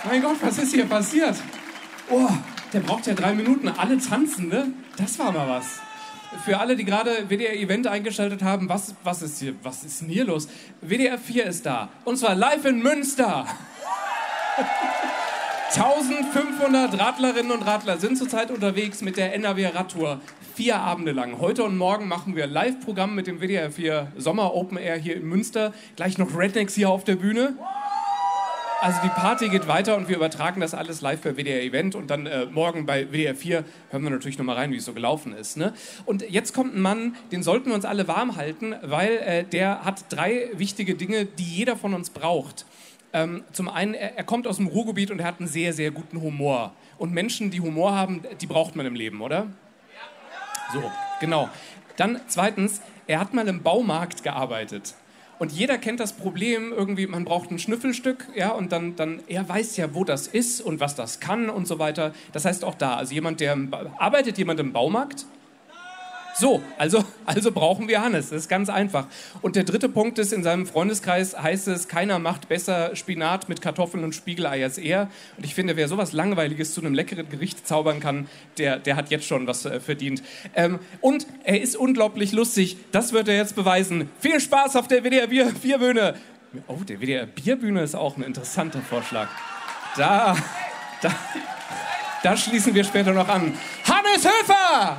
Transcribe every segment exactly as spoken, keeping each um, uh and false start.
Mein Gott, was ist hier passiert? Oh, der braucht ja drei Minuten. Alle tanzen, ne? Das war mal was. Für alle, die gerade W D R Event eingeschaltet haben, was, was ist hier, was ist denn hier los? W D R vier ist da. Und zwar live in Münster. eintausendfünfhundert Radlerinnen und Radler sind zurzeit unterwegs mit der N R W Radtour. Vier Abende lang. Heute und morgen machen wir Live-Programm mit dem W D R vier Sommer Open Air hier in Münster. Gleich noch Rednecks hier auf der Bühne. Also die Party geht weiter und wir übertragen das alles live bei W D R Event. Und dann äh, morgen bei W D R vier hören wir natürlich nochmal rein, wie es so gelaufen ist. Ne? Und jetzt kommt ein Mann, den sollten wir uns alle warm halten, weil äh, der hat drei wichtige Dinge, die jeder von uns braucht. Ähm, zum einen, er, er kommt aus dem Ruhrgebiet und er hat einen sehr, sehr guten Humor. Und Menschen, die Humor haben, die braucht man im Leben, oder? So, genau. Dann zweitens, er hat mal im Baumarkt gearbeitet. Und jeder kennt das Problem, irgendwie, man braucht ein Schnüffelstück, ja, und dann, dann, er weiß ja, wo das ist und was das kann und so weiter. Das heißt auch da, also jemand, der, arbeitet jemand im Baumarkt? So, also, also brauchen wir Hannes, das ist ganz einfach. Und der dritte Punkt ist, in seinem Freundeskreis heißt es, keiner macht besser Spinat mit Kartoffeln und Spiegelei als er. Und ich finde, wer sowas Langweiliges zu einem leckeren Gericht zaubern kann, der, der hat jetzt schon was äh, verdient. Ähm, und er ist unglaublich lustig, das wird er jetzt beweisen. Viel Spaß auf der W D R Bierbühne. Oh, der W D R Bierbühne ist auch ein interessanter Vorschlag. Da, da, da schließen wir später noch an. Hannes Höfer!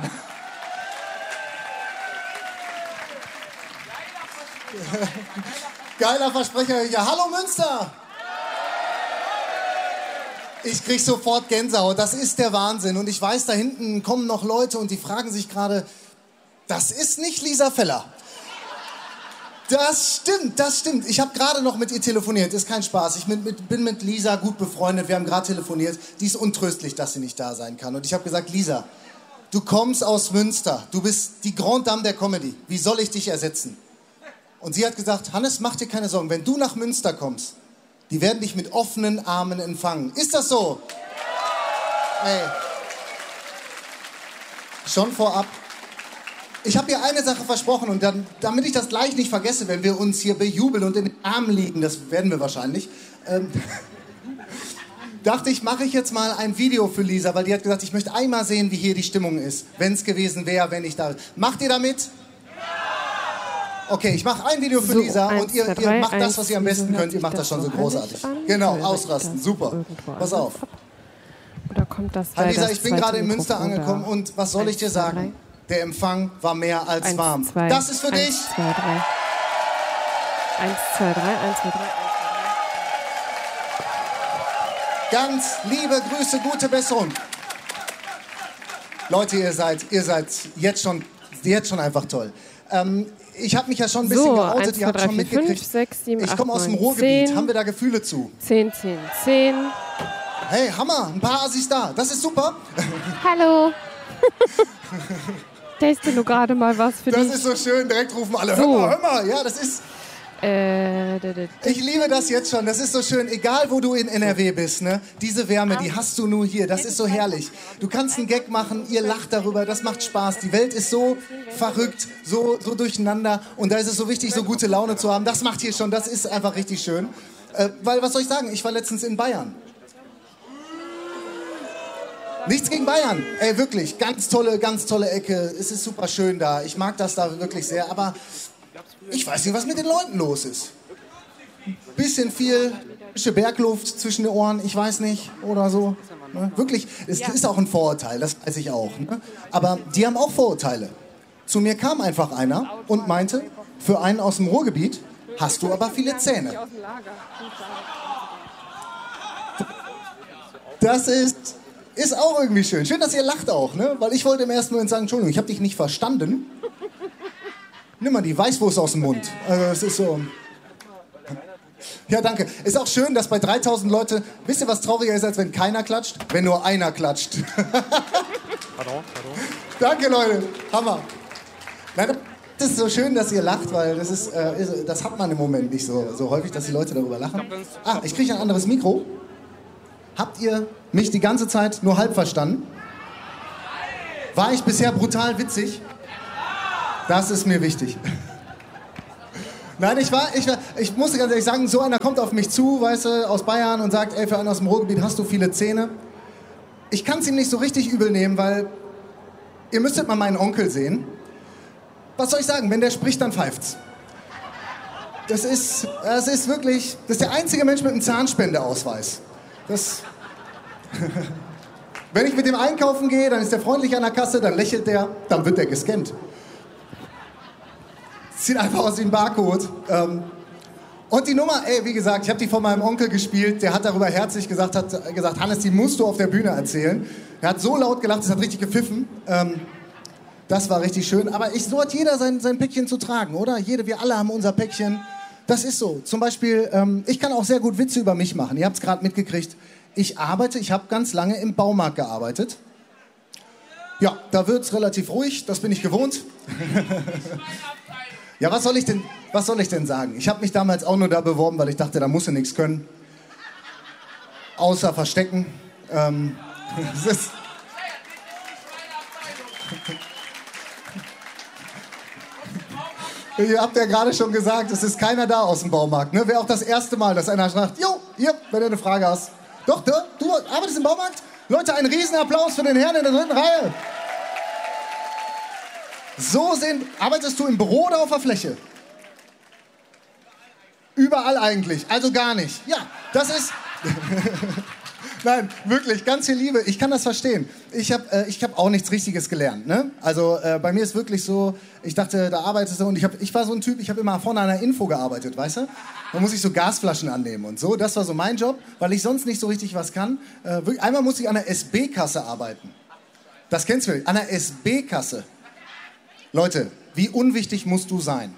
Geiler Versprecher. Ja, hallo Münster! Ich krieg sofort Gänsehaut. Das ist der Wahnsinn. Und ich weiß, da hinten kommen noch Leute und die fragen sich gerade, das ist nicht Lisa Feller. Das stimmt, das stimmt. Ich habe gerade noch mit ihr telefoniert. Ist kein Spaß. Ich bin mit, bin mit Lisa gut befreundet. Wir haben gerade telefoniert. Die ist untröstlich, dass sie nicht da sein kann. Und ich habe gesagt, Lisa, du kommst aus Münster. Du bist die Grande Dame der Comedy. Wie soll ich dich ersetzen? Und sie hat gesagt, Hannes, mach dir keine Sorgen, wenn du nach Münster kommst, die werden dich mit offenen Armen empfangen. Ist das so? Hey. Schon vorab. Ich habe ihr eine Sache versprochen und dann, damit ich das gleich nicht vergesse, wenn wir uns hier bejubeln und in den Armen liegen, das werden wir wahrscheinlich, ähm, dachte ich, mache ich jetzt mal ein Video für Lisa, weil die hat gesagt, ich möchte einmal sehen, wie hier die Stimmung ist, wenn es gewesen wäre, wenn ich da... Macht ihr damit? Okay, ich mache ein Video für so, Lisa eins, und ihr, zwei, drei, ihr macht das, was ihr am besten könnt. Ihr macht das schon so großartig. An, genau, ausrasten, super. Pass auf. Oder kommt das Hi Lisa, ich bin gerade in Münster angekommen und was soll ich dir sagen? Der Empfang war mehr als eins, warm. Zwei, das ist für eins, dich. Zwei, drei. Eins, zwei, drei, eins, zwei, drei. Ganz liebe Grüße, gute Besserung. Leute, ihr seid, ihr seid jetzt schon, jetzt schon einfach toll. Ähm, ich habe mich ja schon ein bisschen so, geoutet, eins, ihr habt drei, schon vier, mitgekriegt. fünf, sechs, sieben, ich komme aus dem neun, Ruhrgebiet, zehn, haben wir da Gefühle zu? zehn, zehn, zehn. Hey, Hammer, ein paar Assis da, das ist super. Hallo. Taste du gerade mal was für das dich? Das ist so schön, direkt rufen alle, so. hör mal, hör mal. Ja, das ist... Äh, da, da, da. Ich liebe das jetzt schon, das ist so schön, egal wo du in N R W bist, ne? Diese Wärme, die hast du nur hier, das ist so herrlich. Du kannst einen Gag machen, ihr lacht darüber, das macht Spaß. Die Welt ist so verrückt, so, so durcheinander und da ist es so wichtig, so gute Laune zu haben. Das macht hier schon, das ist einfach richtig schön. Äh, weil, was soll ich sagen, ich war letztens in Bayern. Nichts gegen Bayern, ey, wirklich, ganz tolle, ganz tolle Ecke, es ist super schön da, ich mag das da wirklich sehr, aber ich weiß nicht, was mit den Leuten los ist. Bisschen viel, bisschen Bergluft zwischen den Ohren, ich weiß nicht, oder so. Ne? Wirklich, es ist auch ein Vorurteil, das weiß ich auch. Ne? Aber die haben auch Vorurteile. Zu mir kam einfach einer und meinte, für einen aus dem Ruhrgebiet hast du aber viele Zähne. Das ist... Ist auch irgendwie schön. Schön, dass ihr lacht auch, ne? Weil ich wollte im ersten Moment sagen, Entschuldigung, ich habe dich nicht verstanden. Nimm mal die Weißwurst aus dem Mund. Also es ist so... Ja, danke. Ist auch schön, dass bei dreitausend Leute... Wisst ihr, was trauriger ist, als wenn keiner klatscht? Wenn nur einer klatscht. Pardon, pardon. Danke, Leute. Hammer. Nein, das ist so schön, dass ihr lacht, weil das ist, äh, das hat man im Moment nicht so, so häufig, dass die Leute darüber lachen. Ah, ich kriege ein anderes Mikro. Habt ihr mich die ganze Zeit nur halb verstanden? War ich bisher brutal witzig? Das ist mir wichtig. Nein, ich war, ich war, ich muss ganz ehrlich sagen, so einer kommt auf mich zu, weißt du, aus Bayern und sagt, ey, für einen aus dem Ruhrgebiet hast du viele Zähne. Ich kann es ihm nicht so richtig übel nehmen, weil ihr müsstet mal meinen Onkel sehen. Was soll ich sagen, wenn der spricht, dann pfeift's. Das ist, das ist wirklich, das ist der einzige Mensch mit einem Zahnspendeausweis. Das... Wenn ich mit dem einkaufen gehe, dann ist der freundlich an der Kasse, dann lächelt der, dann wird der gescannt. Sieht einfach aus wie ein Barcode. Ähm, und die Nummer, ey, wie gesagt, ich habe die von meinem Onkel gespielt, der hat darüber herzlich gesagt, hat gesagt, Hannes, die musst du auf der Bühne erzählen. Er hat so laut gelacht, es hat richtig gepfiffen. Ähm, das war richtig schön. Aber ich, so hat jeder sein, sein Päckchen zu tragen, oder? Jede, wir alle haben unser Päckchen. Das ist so. Zum Beispiel, ähm, ich kann auch sehr gut Witze über mich machen. Ihr habt es gerade mitgekriegt. Ich arbeite, ich habe ganz lange im Baumarkt gearbeitet. Ja, da wird's relativ ruhig, das bin ich gewohnt. Ja, was soll ich denn, was soll ich denn sagen? Ich habe mich damals auch nur da beworben, weil ich dachte, da muss ich nichts können. Außer verstecken. Ähm, das ist Ihr habt ja gerade schon gesagt, es ist keiner da aus dem Baumarkt. Ne? Wäre auch das erste Mal, dass einer sagt, jo, hier, wenn du eine Frage hast. Doch, du, du arbeitest im Baumarkt? Leute, einen Riesenapplaus für den Herrn in der dritten Reihe. So sind, arbeitest du im Büro oder auf der Fläche? Überall eigentlich, also gar nicht. Ja, das ist... Nein, wirklich, ganz viel Liebe. Ich kann das verstehen. Ich habe äh, ich hab auch nichts Richtiges gelernt. Ne? Also äh, bei mir ist wirklich so, ich dachte, da arbeitest du und ich, hab, ich war so ein Typ, ich habe immer vorne an der Info gearbeitet, weißt du? Da muss ich so Gasflaschen annehmen und so. Das war so mein Job, weil ich sonst nicht so richtig was kann. Äh, wirklich, einmal musste ich an der S B-Kasse arbeiten. Das kennst du, an der S B-Kasse. Leute, wie unwichtig musst du sein?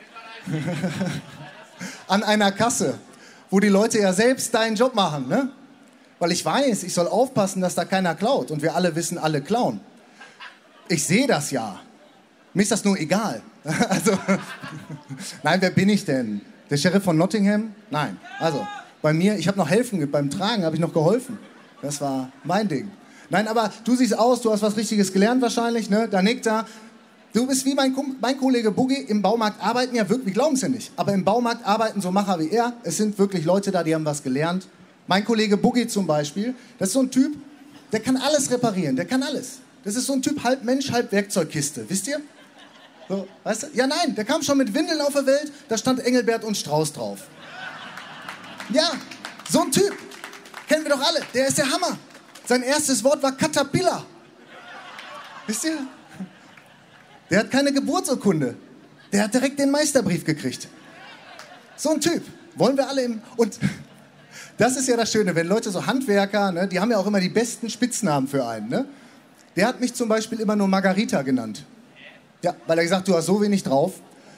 An einer Kasse, wo die Leute ja selbst deinen Job machen, ne? Weil ich weiß, ich soll aufpassen, dass da keiner klaut. Und wir alle wissen, alle klauen. Ich sehe das ja. Mir ist das nur egal. Also, nein, wer bin ich denn? Der Sheriff von Nottingham? Nein. Also, bei mir, ich habe noch helfen, beim Tragen habe ich noch geholfen. Das war mein Ding. Nein, aber du siehst aus, du hast was Richtiges gelernt wahrscheinlich, ne? Da nickt er. Du bist wie mein, mein Kollege Boogie, im Baumarkt arbeiten ja wirklich, wir glauben es ja nicht, aber im Baumarkt arbeiten so Macher wie er. Es sind wirklich Leute da, die haben was gelernt. Mein Kollege Boogie zum Beispiel, das ist so ein Typ, der kann alles reparieren, der kann alles. Das ist so ein Typ, halb Mensch, halb Werkzeugkiste, wisst ihr? So, weißt du? Ja, nein, der kam schon mit Windeln auf der Welt, da stand Engelbert und Strauß drauf. Ja, so ein Typ, kennen wir doch alle, der ist der Hammer. Sein erstes Wort war Caterpillar. Wisst ihr? Der hat keine Geburtsurkunde, der hat direkt den Meisterbrief gekriegt. So ein Typ, wollen wir alle im... Und das ist ja das Schöne, wenn Leute so Handwerker, ne, die haben ja auch immer die besten Spitznamen für einen. Ne? Der hat mich zum Beispiel immer nur Margarita genannt. Ja, weil er gesagt, du hast so wenig drauf.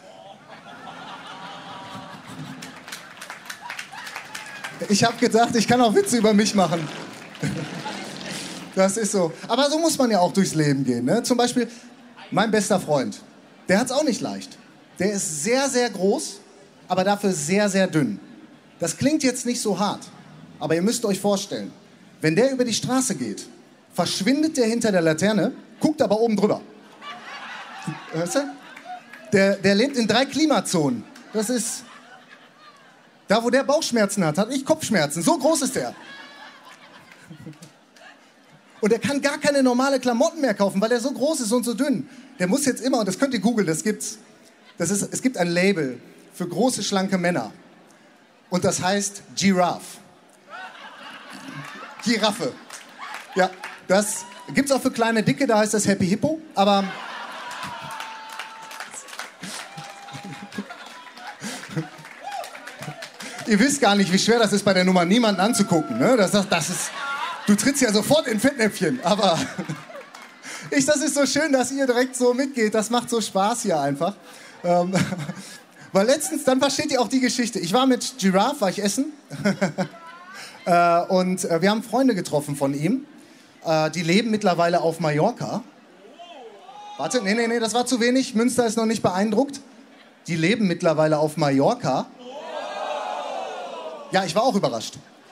Ich habe gedacht, ich kann auch Witze über mich machen. Das ist so. Aber so muss man ja auch durchs Leben gehen. Ne? Zum Beispiel mein bester Freund, der hat es auch nicht leicht. Der ist sehr, sehr groß, aber dafür sehr, sehr dünn. Das klingt jetzt nicht so hart, aber ihr müsst euch vorstellen, wenn der über die Straße geht, verschwindet der hinter der Laterne, guckt aber oben drüber. Hörst du? Der, der lebt in drei Klimazonen. Das ist... Da, wo der Bauchschmerzen hat, hat ich Kopfschmerzen. So groß ist der. Und er kann gar keine normale Klamotten mehr kaufen, weil er so groß ist und so dünn. Der muss jetzt immer, und das könnt ihr googeln, das gibt's. Das ist, es gibt ein Label für große, schlanke Männer. Und das heißt Giraffe. Giraffe. Ja, das gibt's auch für kleine Dicke, da heißt das Happy Hippo. Aber... Ihr wisst gar nicht, wie schwer das ist, bei der Nummer niemanden anzugucken. Ne? Das, das, das ist, du trittst ja sofort in Fettnäpfchen. Aber ich, das ist so schön, dass ihr direkt so mitgeht. Das macht so Spaß hier einfach. Ähm, weil letztens, dann versteht ihr auch die Geschichte. Ich war mit Giraffe, war ich essen. äh, und äh, wir haben Freunde getroffen von ihm. Äh, die leben mittlerweile auf Mallorca. Warte, nee, nee, nee, das war zu wenig. Münster ist noch nicht beeindruckt. Die leben mittlerweile auf Mallorca. Ja, ich war auch überrascht.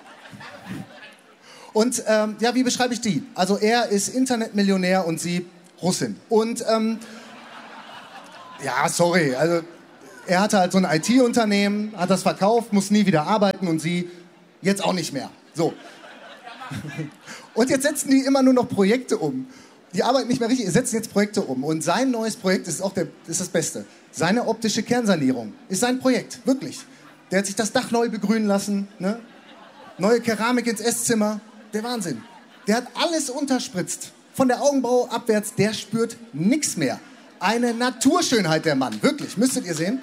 Und ähm, ja, wie beschreibe ich die? Also er ist Internetmillionär und sie Russin. Und ähm, ja, sorry, also Er hatte halt so ein I T-Unternehmen, hat das verkauft, muss nie wieder arbeiten und sie jetzt auch nicht mehr. So. Und jetzt setzen die immer nur noch Projekte um. Die arbeiten nicht mehr richtig, setzen jetzt Projekte um. Und sein neues Projekt ist auch der, ist das Beste. Seine optische Kernsanierung ist sein Projekt, wirklich. Der hat sich das Dach neu begrünen lassen, ne? Neue Keramik ins Esszimmer. Der Wahnsinn. Der hat alles unterspritzt. Von der Augenbraue abwärts, der spürt nichts mehr. Eine Naturschönheit, der Mann, wirklich, müsstet ihr sehen.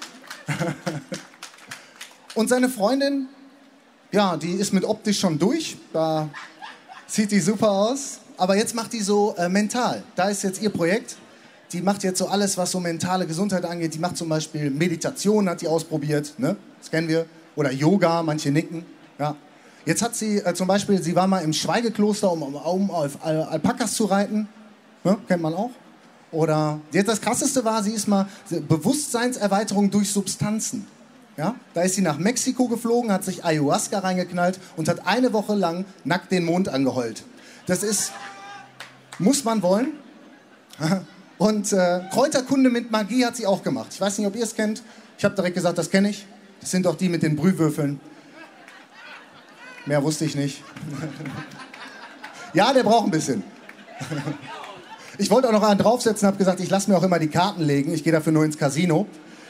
Und seine Freundin, ja, die ist mit optisch schon durch. Da sieht die super aus. Aber jetzt macht die so äh, mental. Da ist jetzt ihr Projekt. Die macht jetzt so alles, was so mentale Gesundheit angeht. Die macht zum Beispiel Meditation, hat die ausprobiert. Ne? Das kennen wir. Oder Yoga, manche nicken. Ja. Jetzt hat sie äh, zum Beispiel, sie war mal im Schweigekloster, um, um, um auf Al Alpakas zu reiten. Ne? Kennt man auch. Oder jetzt das Krasseste war, sie ist mal Bewusstseinserweiterung durch Substanzen. Ja? Da ist sie nach Mexiko geflogen, hat sich Ayahuasca reingeknallt und hat eine Woche lang nackt den Mond angeheult. Das ist, muss man wollen. Und äh, Kräuterkunde mit Magie hat sie auch gemacht. Ich weiß nicht, ob ihr es kennt. Ich habe direkt gesagt, das kenne ich. Das sind doch die mit den Brühwürfeln. Mehr wusste ich nicht. Ja, der braucht ein bisschen. Ich wollte auch noch einen draufsetzen, habe gesagt, ich lasse mir auch immer die Karten legen. Ich gehe dafür nur ins Casino.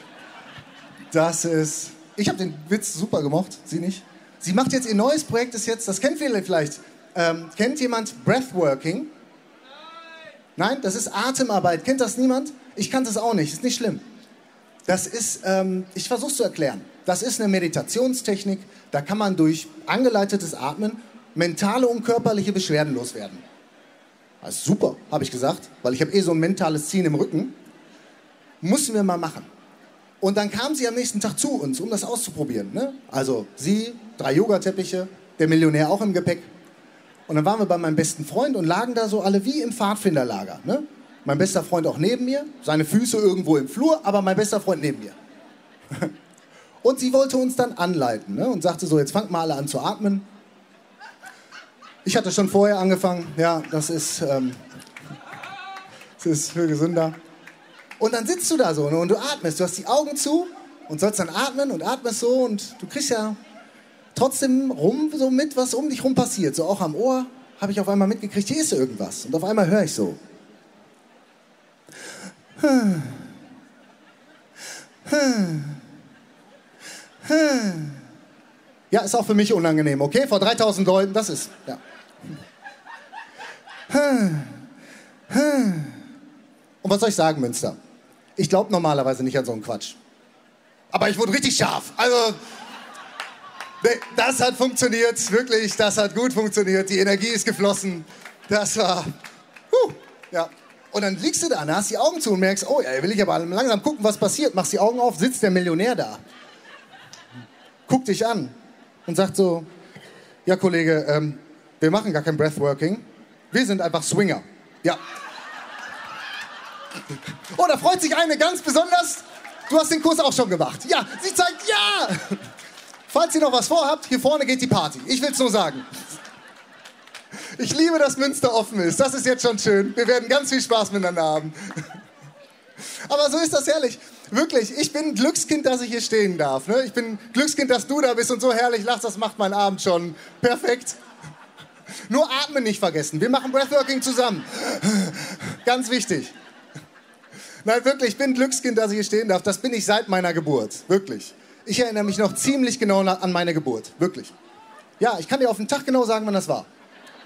Das ist... Ich habe den Witz super gemocht, sie nicht. Sie macht jetzt ihr neues Projekt, ist jetzt, das kennt ihr vielleicht. Ähm, kennt jemand Breathworking? Nein, das ist Atemarbeit. Kennt das niemand? Ich kannte es auch nicht, ist nicht schlimm. Das ist, ähm, ich versuche es zu erklären. Das ist eine Meditationstechnik, da kann man durch angeleitetes Atmen mentale und körperliche Beschwerden loswerden. Das ist super, habe ich gesagt, weil ich habe eh so ein mentales Ziehen im Rücken. Müssen wir mal machen. Und dann kam sie am nächsten Tag zu uns, um das auszuprobieren. Ne? Also sie, drei Yogateppiche, der Millionär auch im Gepäck. Und dann waren wir bei meinem besten Freund und lagen da so alle wie im Pfadfinderlager. Ne? Mein bester Freund auch neben mir, seine Füße irgendwo im Flur, aber mein bester Freund neben mir. Und sie wollte uns dann anleiten, ne? Und sagte so, jetzt fangt mal alle an zu atmen. Ich hatte schon vorher angefangen, ja, das ist, ähm, das ist viel gesünder. Und dann sitzt du da so, ne, und du atmest, du hast die Augen zu und sollst dann atmen und atmest so und du kriegst ja trotzdem rum so mit, was um dich rum passiert. So auch am Ohr habe ich auf einmal mitgekriegt, hier ist irgendwas. Und auf einmal höre ich so. Hm. Hm. Hm. Ja, ist auch für mich unangenehm, okay? Vor dreitausend Leuten, das ist, ja. Hm. Hm. Und was soll ich sagen, Münster? Ich glaube normalerweise nicht an so einen Quatsch. Aber ich wurde richtig scharf. Also, das hat funktioniert, wirklich, das hat gut funktioniert. Die Energie ist geflossen. Das war, huh, ja. Und dann liegst du da, hast die Augen zu und merkst, oh ja, will ich aber langsam gucken, was passiert. Machst die Augen auf, sitzt der Millionär da. Guckt dich an und sagt so, ja Kollege, ähm, wir machen gar kein Breathworking. Wir sind einfach Swinger. Ja. Oh, da freut sich eine ganz besonders. Du hast den Kurs auch schon gemacht. Ja, sie zeigt ja. Falls ihr noch was vorhabt, hier vorne geht die Party. Ich will es nur sagen. Ich liebe, dass Münster offen ist. Das ist jetzt schon schön. Wir werden ganz viel Spaß miteinander haben. Aber so ist das herrlich. Wirklich, ich bin ein Glückskind, dass ich hier stehen darf. Ne? Ich bin ein Glückskind, dass du da bist und so herrlich lachst. Das macht meinen Abend schon perfekt. Nur atmen nicht vergessen. Wir machen Breathworking zusammen. Ganz wichtig. Nein, wirklich, ich bin ein Glückskind, dass ich hier stehen darf. Das bin ich seit meiner Geburt. Wirklich. Ich erinnere mich noch ziemlich genau an meine Geburt. Wirklich. Ja, ich kann dir auf den Tag genau sagen, wann das war.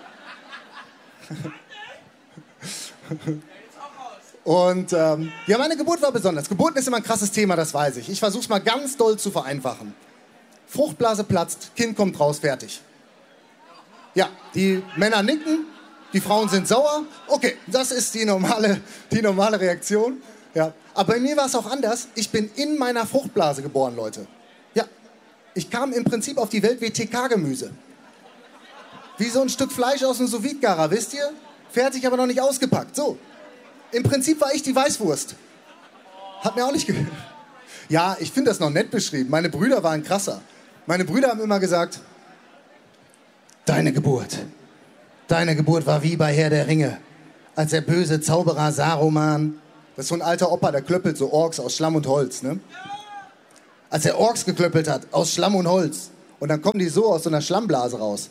Und ähm, ja, meine Geburt war besonders. Geburten ist immer ein krasses Thema, das weiß ich. Ich versuche es mal ganz doll zu vereinfachen. Fruchtblase platzt, Kind kommt raus, fertig. Ja, die Männer nicken, die Frauen sind sauer. Okay, das ist die normale, die normale Reaktion. Ja. Aber bei mir war es auch anders. Ich bin in meiner Fruchtblase geboren, Leute. Ja, ich kam im Prinzip auf die Welt wie T K-Gemüse. Wie so ein Stück Fleisch aus dem Sous-Vide-Garer, wisst ihr? Fertig, aber noch nicht ausgepackt. So. Im Prinzip war ich die Weißwurst. Hat mir auch nicht ge... Ja, ich finde das noch nett beschrieben. Meine Brüder waren krasser. Meine Brüder haben immer gesagt, deine Geburt. Deine Geburt war wie bei Herr der Ringe. Als der böse Zauberer Saruman... Das ist so ein alter Opa, der klöppelt so Orks aus Schlamm und Holz, ne? als er Orks geklöppelt hat, aus Schlamm und Holz. Und dann kommen die so aus so einer Schlammblase raus.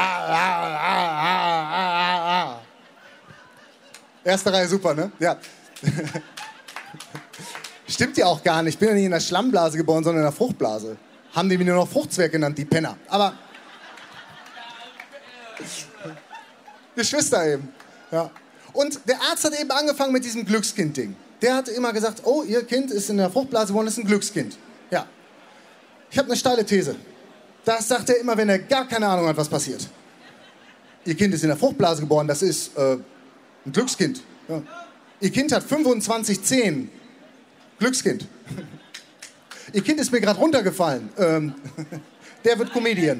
Erste Reihe super, ne? Ja. Stimmt ja auch gar nicht. Ich bin ja nicht in der Schlammblase geboren, sondern in der Fruchtblase. Haben die mir nur noch Fruchtzwerg genannt, die Penner. Aber Geschwister eben. Ja. Und der Arzt hat eben angefangen mit diesem Glückskind-Ding. Der hat immer gesagt, oh, ihr Kind ist in der Fruchtblase geboren, ist ein Glückskind. Ja. Ich habe eine steile These. Das sagt er immer, wenn er gar keine Ahnung hat, was passiert. Ihr Kind ist in der Fruchtblase geboren, das ist äh, ein Glückskind. Ja. Ihr Kind hat fünfundzwanzig Zehen. Glückskind. Ihr Kind ist mir gerade runtergefallen. Ähm, der wird Comedian.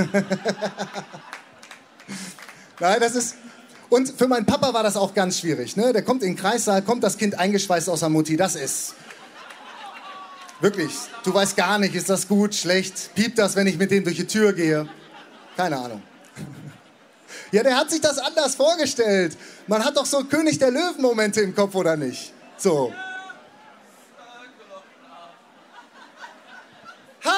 Nein, das ist... Und für meinen Papa war das auch ganz schwierig. Ne? Der kommt in den Kreissaal, kommt das Kind eingeschweißt aus der Mutti. Das ist... Wirklich, du weißt gar nicht, ist das gut, schlecht? Piept das, wenn ich mit dem durch die Tür gehe? Keine Ahnung. Ja, der hat sich das anders vorgestellt. Man hat doch so König der Löwen-Momente im Kopf, oder nicht? So. Ha,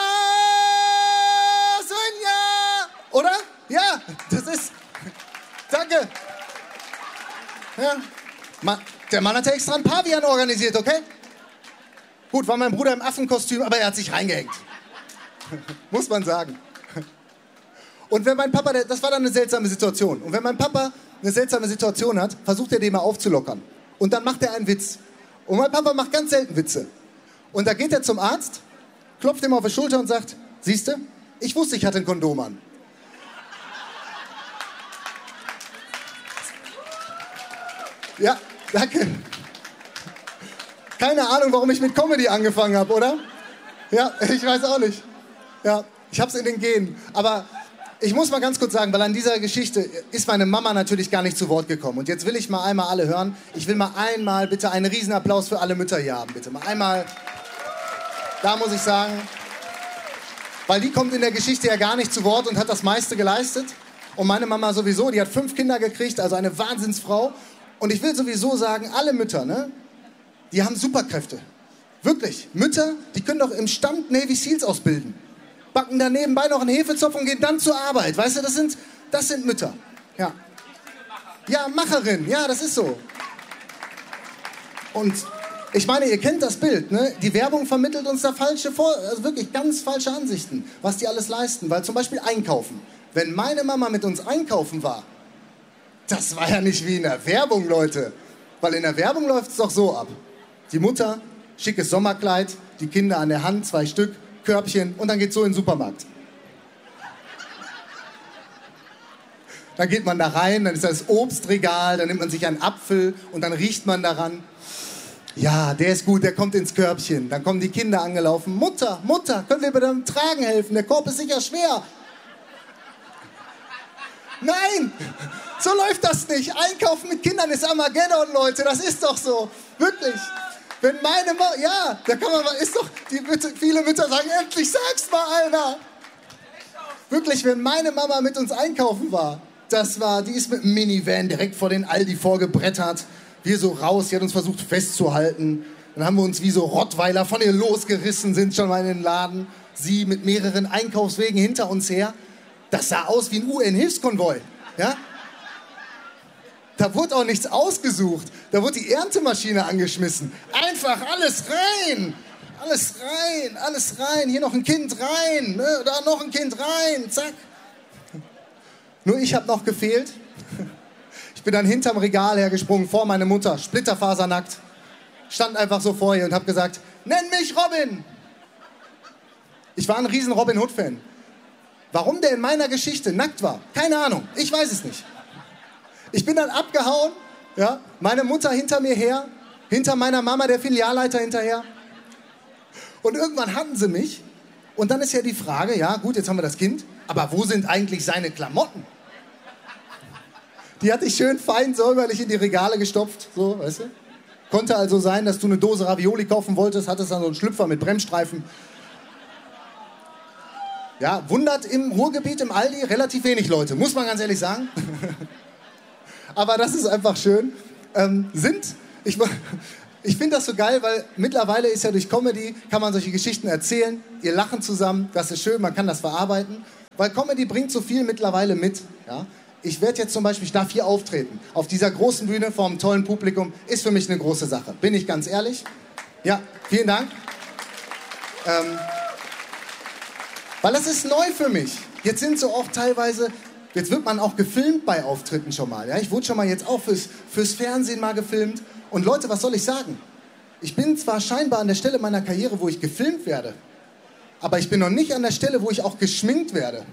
Sonja! Oder? Ja, das ist... Danke. Ja. Ma- Der Mann hat ja extra einen Pavian organisiert, okay? Gut, war mein Bruder im Affenkostüm, aber er hat sich reingehängt. Muss man sagen. Und wenn mein Papa, das war dann eine seltsame Situation. Und wenn mein Papa eine seltsame Situation hat, versucht er den mal aufzulockern. Und dann macht er einen Witz. Und mein Papa macht ganz selten Witze. Und da geht er zum Arzt, klopft ihm auf die Schulter und sagt, siehste, ich wusste, ich hatte ein Kondom an. Ja, danke. Keine Ahnung, warum ich mit Comedy angefangen habe, oder? Ja, ich weiß auch nicht. Ja, ich hab's in den Genen. Aber ich muss mal ganz kurz sagen, weil an dieser Geschichte ist meine Mama natürlich gar nicht zu Wort gekommen. Und jetzt will ich mal einmal alle hören. Ich will mal einmal bitte einen Riesenapplaus für alle Mütter hier haben, bitte. Mal einmal, da muss ich sagen, weil die kommt in der Geschichte ja gar nicht zu Wort und hat das meiste geleistet. Und meine Mama sowieso, die hat fünf Kinder gekriegt, also eine Wahnsinnsfrau. Und ich will sowieso sagen, alle Mütter, ne, die haben Superkräfte. Wirklich. Mütter, die können doch im Stand Navy Seals ausbilden. Backen da nebenbei noch einen Hefezopf und gehen dann zur Arbeit. Weißt du, das sind, das sind Mütter. Ja. Ja, Macherin. Ja, das ist so. Und ich meine, ihr kennt das Bild, ne? Die Werbung vermittelt uns da falsche, Vor also wirklich ganz falsche Ansichten, was die alles leisten. Weil zum Beispiel einkaufen. Wenn meine Mama mit uns einkaufen war, das war ja nicht wie in der Werbung, Leute. Weil in der Werbung läuft es doch so ab. Die Mutter, schickes Sommerkleid, die Kinder an der Hand, zwei Stück, Körbchen und dann geht's so in den Supermarkt. Dann geht man da rein, dann ist das Obstregal, dann nimmt man sich einen Apfel und dann riecht man daran. Ja, der ist gut, der kommt ins Körbchen. Dann kommen die Kinder angelaufen. Mutter, Mutter, können wir beim Tragen helfen? Der Korb ist sicher schwer. Nein, so läuft das nicht. Einkaufen mit Kindern ist Armageddon, Leute. Das ist doch so. Wirklich. Wenn meine Mama, ja, da kann man mal, ist doch, die Mütter, viele Mütter sagen, endlich sag's mal einer. Wirklich, wenn meine Mama mit uns einkaufen war, das war, die ist mit einem Minivan direkt vor den Aldi vorgebrettert. Wir so raus, die hat uns versucht festzuhalten. Dann haben wir uns wie so Rottweiler von ihr losgerissen, sind schon mal in den Laden. Sie mit mehreren Einkaufswegen hinter uns her. Das sah aus wie ein U N-Hilfskonvoi, ja? Da wurde auch nichts ausgesucht. Da wurde die Erntemaschine angeschmissen. Einfach alles rein. Alles rein, alles rein. Hier noch ein Kind rein. Ne? Da noch ein Kind rein. Zack. Nur ich habe noch gefehlt. Ich bin dann hinterm Regal hergesprungen, vor meine Mutter, splitterfasernackt. Stand einfach so vor ihr und habe gesagt, nenn mich Robin. Ich war ein riesen Robin Hood-Fan. Warum der in meiner Geschichte nackt war, keine Ahnung. Ich weiß es nicht. Ich bin dann abgehauen, ja, meine Mutter hinter mir her, hinter meiner Mama, der Filialleiter hinterher. Und irgendwann hatten sie mich. Und dann ist ja die Frage, ja gut, jetzt haben wir das Kind, aber wo sind eigentlich seine Klamotten? Die hatte ich schön fein säuberlich in die Regale gestopft, so, weißt du. Konnte also sein, dass du eine Dose Ravioli kaufen wolltest, hattest dann so einen Schlüpfer mit Bremsstreifen. Ja, wundert im Ruhrgebiet, im Aldi, relativ wenig Leute, muss man ganz ehrlich sagen. Aber das ist einfach schön. Ähm, sind, ich, Ich finde das so geil, weil mittlerweile ist ja durch Comedy, kann man solche Geschichten erzählen, ihr lachen zusammen, das ist schön, man kann das verarbeiten. Weil Comedy bringt so viel mittlerweile mit. Ja? Ich werde jetzt zum Beispiel, ich darf hier auftreten, auf dieser großen Bühne vor einem tollen Publikum, ist für mich eine große Sache. Bin ich ganz ehrlich? Ja, vielen Dank. Ähm, weil das ist neu für mich. Jetzt sind so auch teilweise, jetzt wird man auch gefilmt bei Auftritten schon mal. Ja? Ich wurde schon mal jetzt auch fürs, fürs Fernsehen mal gefilmt. Und Leute, was soll ich sagen? Ich bin zwar scheinbar an der Stelle meiner Karriere, wo ich gefilmt werde, aber ich bin noch nicht an der Stelle, wo ich auch geschminkt werde.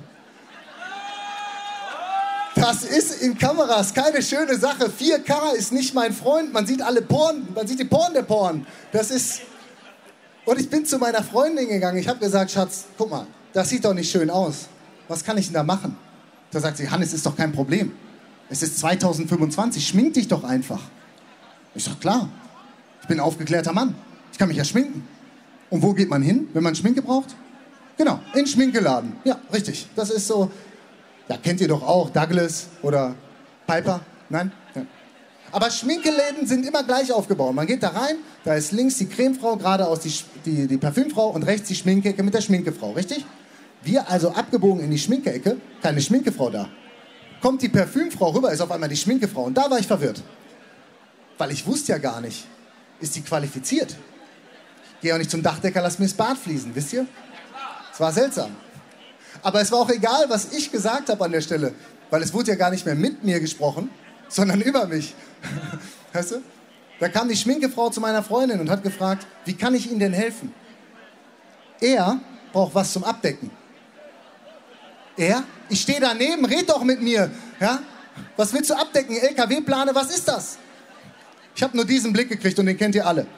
Das ist in Kameras keine schöne Sache. vier K ist nicht mein Freund. Man sieht alle Poren, man sieht die Poren der Poren. Das ist... Und ich bin zu meiner Freundin gegangen. Ich habe gesagt, Schatz, guck mal, das sieht doch nicht schön aus. Was kann ich denn da machen? Da sagt sie, Hannes, ist doch kein Problem. Es ist zweitausendfünfundzwanzig, schmink dich doch einfach. Ich sag, klar, ich bin ein aufgeklärter Mann. Ich kann mich ja schminken. Und wo geht man hin, wenn man Schminke braucht? Genau, in den Schminkeladen. Ja, richtig. Das ist so, ja, kennt ihr doch auch, Douglas oder Piper? Nein? Ja. Aber Schminkeläden sind immer gleich aufgebaut. Man geht da rein, da ist links die Cremefrau, geradeaus die, die, die Parfümfrau und rechts die Schminkecke mit der Schminkefrau, richtig? Wir also abgebogen in die Schminkecke, keine Schminkefrau da. Kommt die Parfümfrau rüber, ist auf einmal die Schminkefrau. Und da war ich verwirrt. Weil ich wusste ja gar nicht, ist die qualifiziert? Ich gehe auch nicht zum Dachdecker, lass mir das Bad fließen, wisst ihr? Es war seltsam. Aber es war auch egal, was ich gesagt habe an der Stelle. Weil es wurde ja gar nicht mehr mit mir gesprochen, sondern über mich. Weißt du? Da kam die Schminkefrau zu meiner Freundin und hat gefragt, wie kann ich Ihnen denn helfen? Er braucht was zum Abdecken. Er? Ich stehe daneben, red doch mit mir. Ja? Was willst du abdecken? L K W-Plane, was ist das? Ich habe nur diesen Blick gekriegt und den kennt ihr alle.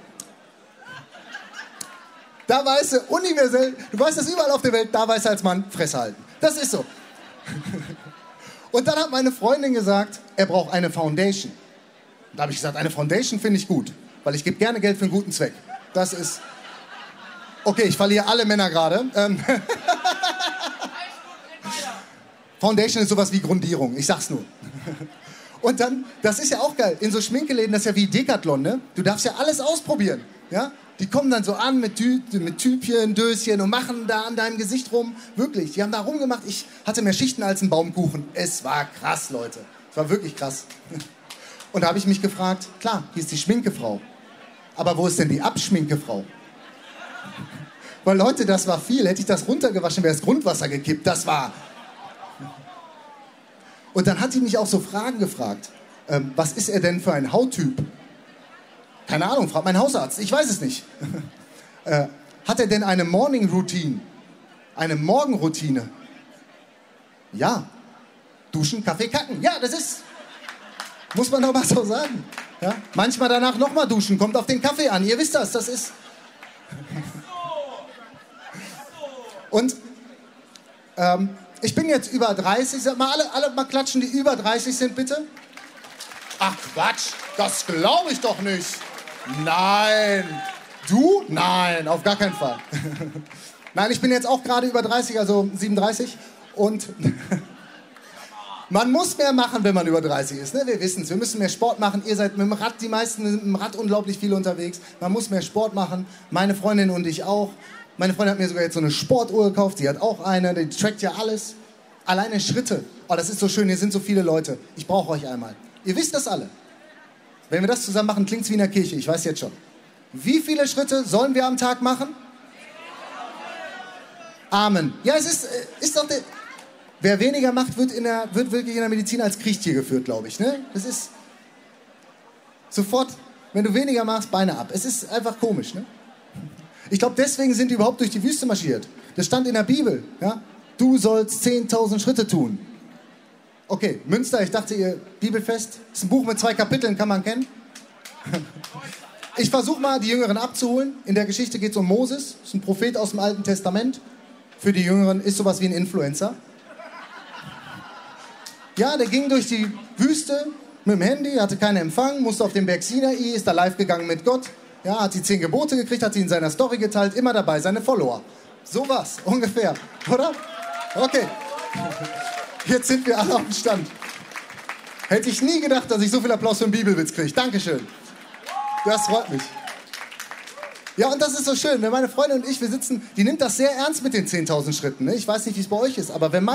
Da weißt du, universell, du weißt das überall auf der Welt, da weiß er als Mann, Fresse halten. Das ist so. Und dann hat meine Freundin gesagt, er braucht eine Foundation. Da habe ich gesagt, eine Foundation finde ich gut, weil ich gebe gerne Geld für einen guten Zweck. Das ist... Okay, ich verliere alle Männer gerade. Ähm Foundation ist sowas wie Grundierung, ich sag's nur. Und dann, das ist ja auch geil, in so Schminkeläden, das ist ja wie Decathlon, ne? Du darfst ja alles ausprobieren, ja? Die kommen dann so an mit, Tü mit Tübchen, Döschen und machen da an deinem Gesicht rum. Wirklich, die haben da rumgemacht. Ich hatte mehr Schichten als ein Baumkuchen. Es war krass, Leute. Es war wirklich krass. Und da habe ich mich gefragt, klar, hier ist die Schminkefrau. Aber wo ist denn die Abschminkefrau? Weil Leute, das war viel. Hätte ich das runtergewaschen, wäre das Grundwasser gekippt. Das war... Und dann hat die mich auch so Fragen gefragt. Ähm, was ist er denn für ein Hauttyp? Keine Ahnung, fragt mein Hausarzt. Ich weiß es nicht. äh, hat er denn eine Morning Routine? Eine Morgenroutine? Ja. Duschen, Kaffee, kacken. Ja, das ist... Muss man doch mal so sagen. Ja? Manchmal danach nochmal duschen. Kommt auf den Kaffee an. Ihr wisst das. Das ist... Und... Ähm, ich bin jetzt über dreißig. Sag mal, alle, alle mal klatschen, die über dreißig sind, bitte. Ach Quatsch, das glaube ich doch nicht. Nein. Du? Nein, auf gar keinen Fall. Nein, ich bin jetzt auch gerade über dreißig, also siebenunddreißig. Und man muss mehr machen, wenn man über dreißig ist. Ne? Wir wissen es, wir müssen mehr Sport machen. Ihr seid mit dem Rad, die meisten sind mit dem Rad unglaublich viel unterwegs. Man muss mehr Sport machen. Meine Freundin und ich auch. Meine Freundin hat mir sogar jetzt so eine Sportuhr gekauft. Sie hat auch eine, die trackt ja alles. Alleine Schritte. Oh, das ist so schön, hier sind so viele Leute. Ich brauche euch einmal. Ihr wisst das alle. Wenn wir das zusammen machen, klingt es wie in der Kirche. Ich weiß jetzt schon. Wie viele Schritte sollen wir am Tag machen? Amen. Ja, es ist, ist doch der... Wer weniger macht, wird, in der, wird wirklich in der Medizin als Kriechtier geführt, glaube ich. Ne? Das ist... Sofort, wenn du weniger machst, Beine ab. Es ist einfach komisch, ne? Ich glaube, deswegen sind die überhaupt durch die Wüste marschiert. Das stand in der Bibel. Ja? Du sollst zehntausend Schritte tun. Okay, Münster, ich dachte, ihr Bibelfest ist ein Buch mit zwei Kapiteln, kann man kennen. Ich versuche mal, die Jüngeren abzuholen. In der Geschichte geht es um Moses. Das ist ein Prophet aus dem Alten Testament. Für die Jüngeren ist sowas wie ein Influencer. Ja, der ging durch die Wüste mit dem Handy, hatte keinen Empfang, musste auf den Berg Sinai, ist da live gegangen mit Gott. Ja, hat die zehn Gebote gekriegt, hat sie in seiner Story geteilt, immer dabei, seine Follower. So was, ungefähr, oder? Okay. Jetzt sind wir alle auf dem Stand. Hätte ich nie gedacht, dass ich so viel Applaus für einen Bibelwitz kriege. Dankeschön. Das freut mich. Ja, und das ist so schön. Wenn meine Freundin und ich, wir sitzen, die nimmt das sehr ernst mit den zehntausend Schritten. Ne? Ich weiß nicht, wie es bei euch ist, aber wenn meine